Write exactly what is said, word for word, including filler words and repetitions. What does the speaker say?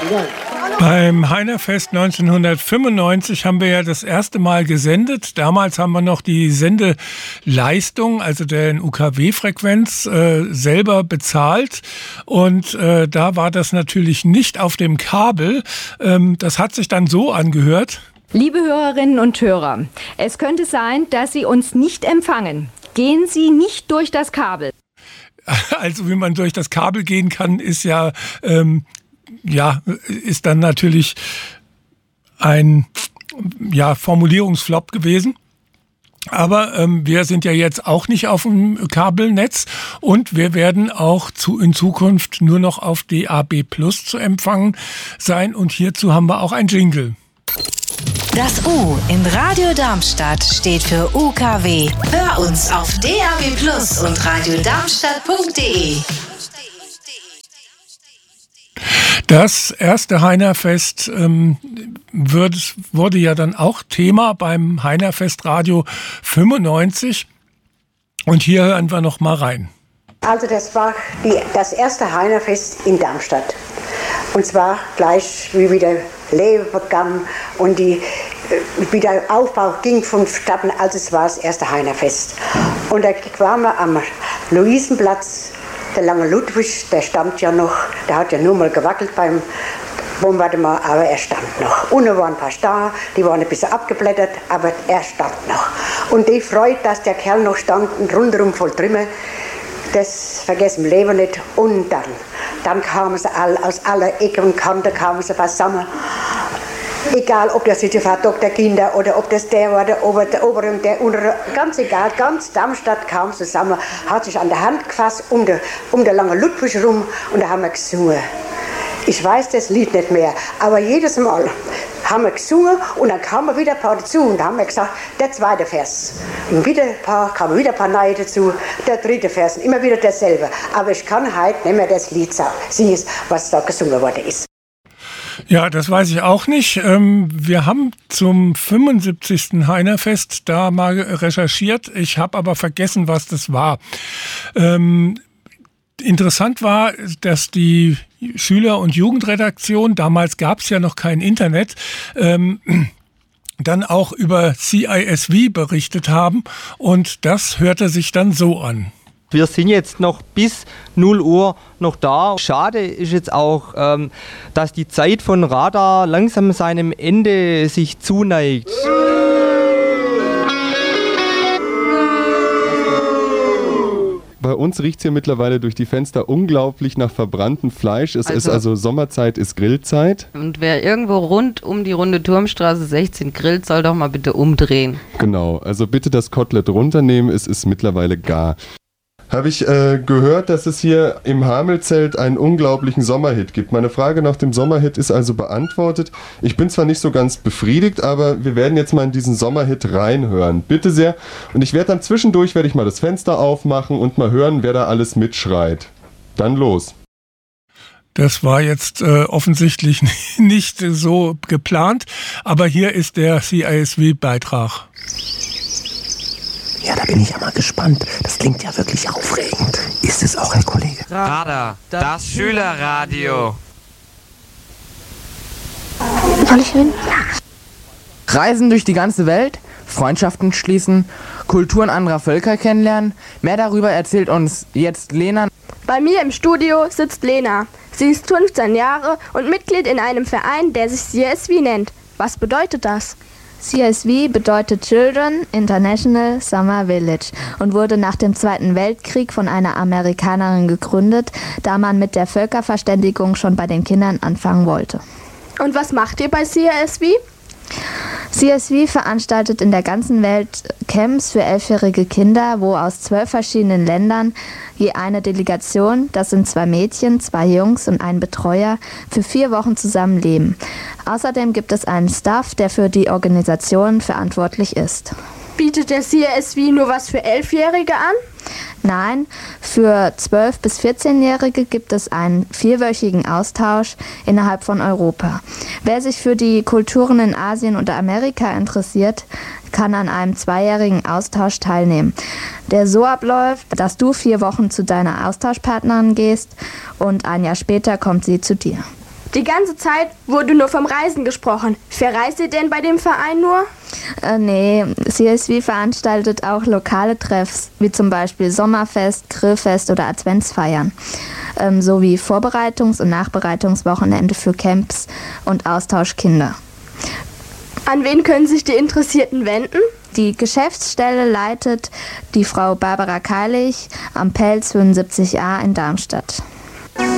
Beim Heinerfest neunzehnhundertfünfundneunzig haben wir ja das erste Mal gesendet. Damals haben wir noch die Sendeleistung, also der U K W-Frequenz, äh, selber bezahlt. Und äh, da war das natürlich nicht auf dem Kabel. Ähm, das hat sich dann so angehört. Liebe Hörerinnen und Hörer, es könnte sein, dass Sie uns nicht empfangen. Gehen Sie nicht durch das Kabel. Also wie man durch das Kabel gehen kann, ist ja... Ähm, Ja, ist dann natürlich ein ja, Formulierungsflop gewesen. Aber ähm, wir sind ja jetzt auch nicht auf dem Kabelnetz und wir werden auch zu, in Zukunft nur noch auf D A B Plus zu empfangen sein. Und hierzu haben wir auch ein Jingle. Das U in Radio Darmstadt steht für U K W. Hör uns auf D A B Plus und radiodarmstadt punkt de. Das erste Heinerfest ähm, wird, wurde ja dann auch Thema beim Heinerfest Radio fünfundneunzig. Und hier hören wir noch mal rein. Also das war die, das erste Heinerfest in Darmstadt. Und zwar gleich wie wieder Leben begann und die, wie der Aufbau ging vonstatten, als es war das erste Heinerfest. Und da waren wir am Luisenplatz. Der lange Ludwig, der stammt ja noch, der hat ja nur mal gewackelt beim Bombardement, aber er stand noch. Unten waren ein paar Star, die waren ein bisschen abgeblättert, aber er stand noch. Und die Freude, dass der Kerl noch stand und rundherum voll Trümmer, das vergessen wir Leben nicht. Und dann, dann kamen sie alle, aus aller Ecke und Kanten kamen sie zusammen. Egal, ob das jetzt war Doktor Kinder oder ob das der war, der Ober, der Obere und der Untere, ganz egal, ganz Darmstadt kam zusammen, hat sich an der Hand gefasst um den um der lange Ludwig rum und da haben wir gesungen. Ich weiß das Lied nicht mehr, aber jedes Mal haben wir gesungen und dann kamen wieder ein paar dazu und da haben wir gesagt, der zweite Vers. Und wieder ein paar, kamen wieder ein paar neue dazu, der dritte Vers, immer wieder dasselbe. Aber ich kann halt nicht mehr das Lied singen, was da gesungen worden ist. Ja, das weiß ich auch nicht. Wir haben zum fünfundsiebzigsten Heinerfest da mal recherchiert. Ich habe aber vergessen, was das war. Ähm, interessant war, dass die Schüler- und Jugendredaktion, damals gab es ja noch kein Internet, ähm, dann auch über C I S V berichtet haben. Und das hörte sich dann so an. Wir sind jetzt noch bis null Uhr noch da. Schade ist jetzt auch, ähm, dass die Zeit von Radar langsam seinem Ende sich zuneigt. Bei uns riecht es hier mittlerweile durch die Fenster unglaublich nach verbranntem Fleisch. Es also, ist also Sommerzeit, ist Grillzeit. Und wer irgendwo rund um die Runde Turmstraße sechzehn grillt, soll doch mal bitte umdrehen. Genau, also bitte das Kotelett runternehmen, es ist mittlerweile gar. Habe ich äh, gehört, dass es hier im Hamelzelt einen unglaublichen Sommerhit gibt. Meine Frage nach dem Sommerhit ist also beantwortet. Ich bin zwar nicht so ganz befriedigt, aber wir werden jetzt mal in diesen Sommerhit reinhören. Bitte sehr. Und ich werde dann zwischendurch, werde ich mal das Fenster aufmachen und mal hören, wer da alles mitschreit. Dann los. Das war jetzt äh, offensichtlich nicht so geplant, aber hier ist der C I S V-Beitrag. Ja, da bin ich ja mal gespannt. Das klingt ja wirklich aufregend. Ist es auch, Herr Kollege? Radar, das Schülerradio. Soll ich hin? Ja. Reisen durch die ganze Welt, Freundschaften schließen, Kulturen anderer Völker kennenlernen. Mehr darüber erzählt uns jetzt Lena. Bei mir im Studio sitzt Lena. Sie ist fünfzehn Jahre und Mitglied in einem Verein, der sich C I S V nennt. Was bedeutet das? C I S V bedeutet Children International Summer Village und wurde nach dem Zweiten Weltkrieg von einer Amerikanerin gegründet, da man mit der Völkerverständigung schon bei den Kindern anfangen wollte. Und was macht ihr bei C I S V? C I S V veranstaltet in der ganzen Welt Camps für elfjährige Kinder, wo aus zwölf verschiedenen Ländern je eine Delegation, das sind zwei Mädchen, zwei Jungs und ein Betreuer, für vier Wochen zusammenleben. Außerdem gibt es einen Staff, der für die Organisation verantwortlich ist. Bietet der C I S V nur was für Elfjährige an? Nein, für zwölf- bis vierzehnjährige gibt es einen vierwöchigen Austausch innerhalb von Europa. Wer sich für die Kulturen in Asien und Amerika interessiert, kann an einem zweijährigen Austausch teilnehmen, der so abläuft, dass du vier Wochen zu deiner Austauschpartnerin gehst und ein Jahr später kommt sie zu dir. Die ganze Zeit wurde nur vom Reisen gesprochen. Verreist ihr denn bei dem Verein nur? Äh, nee, C S V veranstaltet auch lokale Treffs, wie zum Beispiel Sommerfest, Grillfest oder Adventsfeiern, ähm, sowie Vorbereitungs- und Nachbereitungswochenende für Camps und Austauschkinder. An wen können sich die Interessierten wenden? Die Geschäftsstelle leitet die Frau Barbara Keilig am Pelz fünfundsiebzig a in Darmstadt.